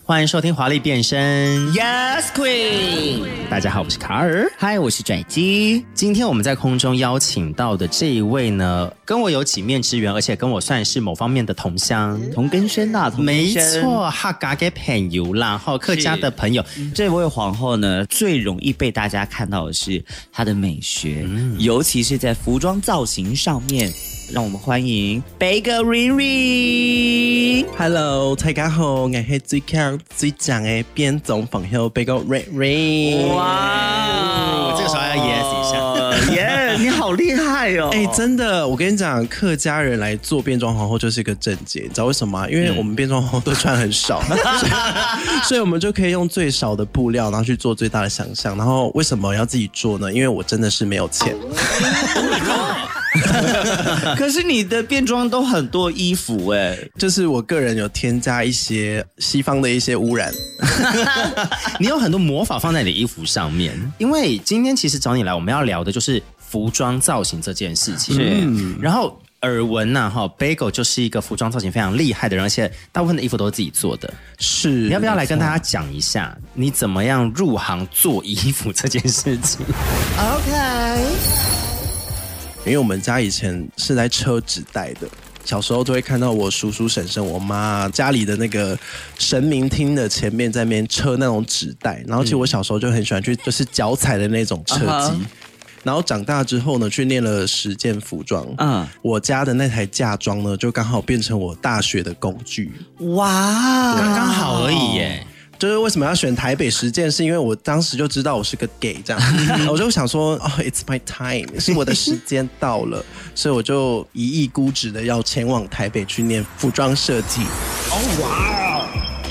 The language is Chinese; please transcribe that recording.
欢迎收听华丽变身 Yes Queen。 大家好，我是卡尔。 嗨，我是拽鸡。 今天我们在空中邀请到的这一位呢，跟我有几面之缘，而且跟我算是某方面的同乡、 同根生啊，同根生。 没错，客家的朋友啦，客家的朋友。 这位皇后呢，最容易被大家看到的是她的美学，尤其是在服装造型上面。让我们欢迎贝哥 Ring。Hello， 大家好，我是最强最强的变装朋友贝哥 Ring。 哇，这个时候要 yes 一下。 耶，你好厉害哦！ 真的，我跟你讲，客家人来做变装皇后就是一个正解，你知道为什么吗？因为我们变装皇后都穿很少，所以我们就可以用最少的布料，然后去做最大的想象。然后为什么要自己做呢？因为我真的是没有钱。 可是你的变装都很多衣服就是我个人有添加一些西方的一些污染。 你有很多魔法放在你的衣服上面，因为今天其实找你来，我们要聊的就是服装造型这件事情。然后耳闻Bagel 就是一个服装造型非常厉害的人，而且大部分的衣服都是自己做的。 是， 你要不要来跟大家讲一下，你怎么样入行做衣服这件事情 ？OK。 因为我们家以前是在车纸袋的，小时候都会看到我叔叔婶婶我妈家里的那个神明厅的前面在那边车那种纸袋，然后其实我小时候就很喜欢去就是脚踩的那种车机。然后长大之后呢，去念了10件服装。我家的那台嫁妆呢，就刚好变成我大学的工具。 哇， 刚刚好而已耶。 就是为什么要选台北10件，是因为我当时就知道我是个 gay 这样，我就想说it's my time， 是我的时间到了，所以我就一意孤止的要前往台北去念服装设计。 哇！